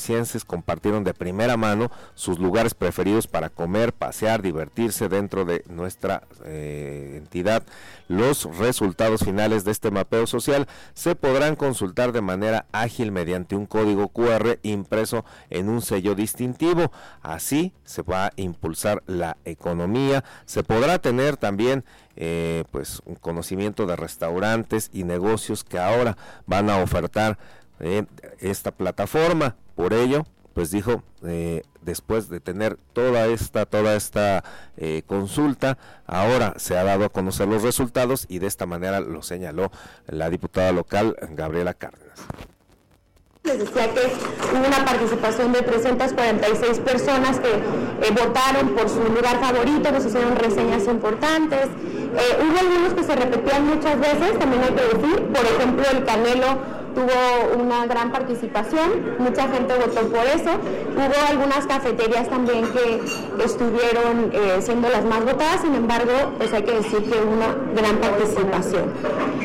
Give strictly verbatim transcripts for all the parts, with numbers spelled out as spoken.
jaliscienses compartieron de primera mano sus lugares preferidos para comer, pasear, divertirse dentro de nuestra eh, entidad. Los resultados finales de este mapeo social se podrán consultar de manera ágil mediante un código cu erre impreso en un sello distintivo. Así se va a impulsar la economía. Se podrá tener también eh, pues un conocimiento de restaurantes y negocios que ahora van a ofertar eh, esta plataforma. Por ello, pues dijo, eh, después de tener toda esta toda esta eh, consulta, ahora se ha dado a conocer los resultados y de esta manera lo señaló la diputada local Gabriela Cárdenas. Les decía que hubo una participación de trescientas cuarenta y seis personas que eh, votaron por su lugar favorito, nos hicieron reseñas importantes. Eh, hubo algunos que se repetían muchas veces, también hay que decir, por ejemplo el Canelo tuvo una gran participación, mucha gente votó por eso. Hubo algunas cafeterías también que estuvieron eh, siendo las más votadas, sin embargo, pues hay que decir que hubo una gran participación.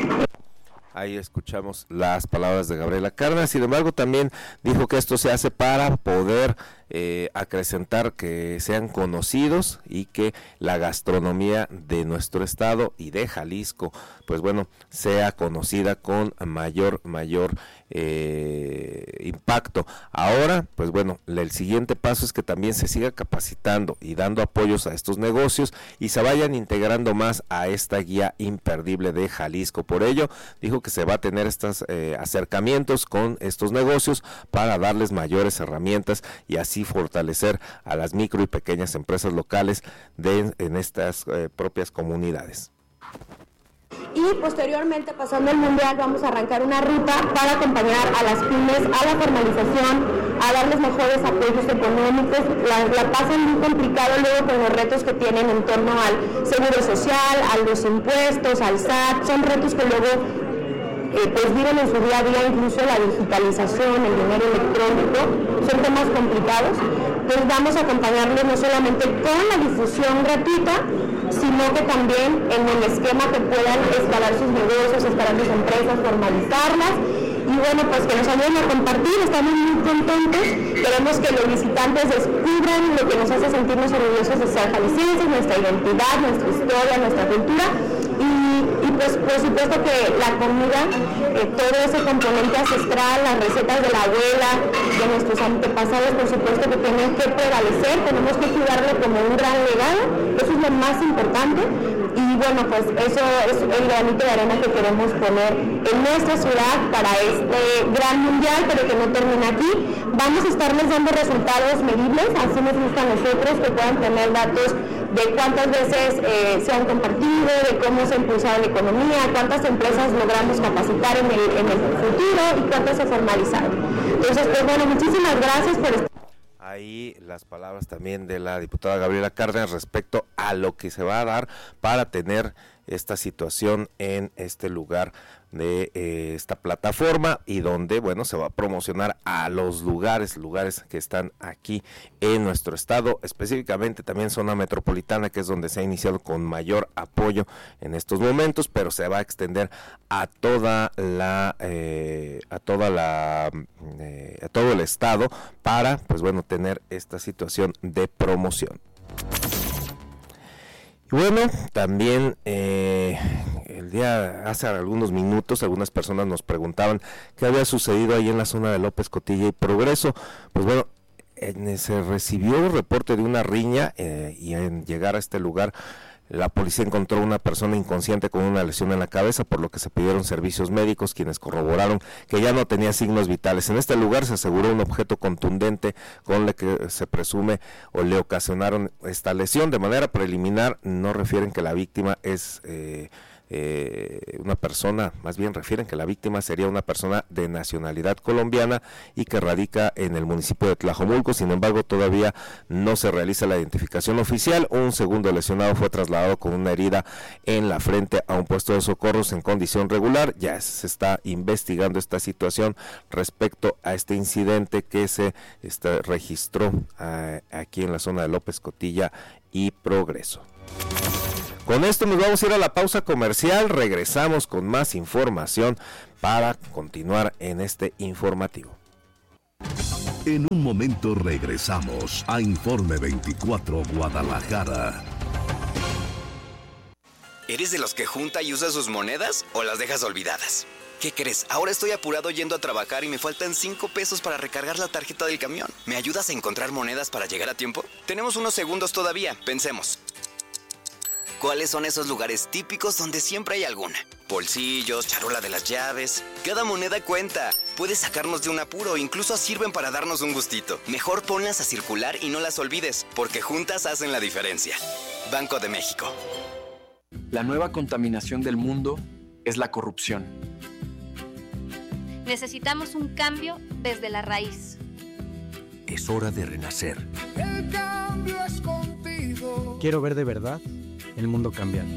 Ahí escuchamos las palabras de Gabriela Cárdenas. Sin embargo, también dijo que esto se hace para poder eh, acrecentar que sean conocidos y que la gastronomía de nuestro estado y de Jalisco, pues bueno, sea conocida con mayor, mayor eh, impacto. Ahora, pues bueno, el siguiente paso es que también se siga capacitando y dando apoyos a estos negocios y se vayan integrando más a esta guía imperdible de Jalisco. Por ello, dijo que se va a tener estos eh, acercamientos con estos negocios para darles mayores herramientas y así fortalecer a las micro y pequeñas empresas locales de, en estas eh, propias comunidades. Y posteriormente, pasando el mundial, vamos a arrancar una ruta para acompañar a las pymes a la formalización, a darles mejores apoyos económicos. La, la pasan muy complicado luego con los retos que tienen en torno al seguro social, a los impuestos, al S A T. Son retos que luego Eh, pues viven en su día a día, incluso la digitalización, el dinero electrónico, son temas complicados. Entonces vamos a acompañarlos no solamente con la difusión gratuita, sino que también en el esquema que puedan escalar sus negocios, escalar sus empresas, formalizarlas. Y bueno, pues que nos ayuden a compartir, estamos muy contentos, queremos que los visitantes descubran lo que nos hace sentirnos orgullosos de ser jaliscienses, nuestra identidad, nuestra historia, nuestra cultura. Y, y pues por supuesto que la comida, eh, todo ese componente ancestral, las recetas de la abuela, de nuestros antepasados, por supuesto que tienen que prevalecer, tenemos que cuidarlo como un gran legado, eso es lo más importante. Y bueno, pues eso es el granito de arena que queremos poner en nuestra ciudad para este gran mundial, pero que no termina aquí. Vamos a estarles dando resultados medibles, así nos gusta a nosotros, que puedan tener datos de cuántas veces eh, se han compartido, de cómo se ha impulsado la economía, cuántas empresas logramos capacitar en el, en el futuro y cuántas se formalizaron. Entonces, pues bueno, muchísimas gracias por estar. Ahí las palabras también de la diputada Gabriela Cárdenas respecto a lo que se va a dar para tener esta situación en este lugar de eh, esta plataforma y donde, bueno, se va a promocionar a los lugares, lugares que están aquí en nuestro estado, específicamente también zona metropolitana, que es donde se ha iniciado con mayor apoyo en estos momentos, pero se va a extender a toda la, eh, a toda la, eh, a todo el estado para, pues bueno, tener esta situación de promoción. Y bueno, también eh, el día, hace algunos minutos, algunas personas nos preguntaban qué había sucedido ahí en la zona de López Cotilla y Progreso. Pues bueno, eh, se recibió un reporte de una riña eh, y en llegar a este lugar, la policía encontró una persona inconsciente con una lesión en la cabeza, por lo que se pidieron servicios médicos, quienes corroboraron que ya no tenía signos vitales. En este lugar se aseguró un objeto contundente con el que se presume o le ocasionaron esta lesión. De manera preliminar no refieren que la víctima es eh, eh, una persona, más bien refieren que la víctima sería una persona de nacionalidad colombiana y que radica en el municipio de Tlajomulco. Sin embargo, todavía no se realiza la identificación oficial. Un segundo lesionado fue trasladado con una herida en la frente a un puesto de socorros en condición regular. Ya se está investigando esta situación respecto a este incidente que se este, registró uh, aquí en la zona de López Cotilla y Progreso. Con esto nos vamos a ir a la pausa comercial, regresamos con más información para continuar en este informativo. En un momento regresamos a Informe veinticuatro Guadalajara. ¿Eres de los que junta y usa sus monedas o las dejas olvidadas? ¿Qué crees? Ahora estoy apurado yendo a trabajar y me faltan cinco pesos para recargar la tarjeta del camión. ¿Me ayudas a encontrar monedas para llegar a tiempo? Tenemos unos segundos todavía, pensemos. ¿Cuáles son esos lugares típicos donde siempre hay alguna? Bolsillos, charola de las llaves. Cada moneda cuenta. Puede sacarnos de un apuro, incluso sirven para darnos un gustito. Mejor ponlas a circular y no las olvides, porque juntas hacen la diferencia. Banco de México. La nueva contaminación del mundo es la corrupción. Necesitamos un cambio desde la raíz. Es hora de renacer. El cambio es contigo. Quiero ver de verdad el mundo cambiar.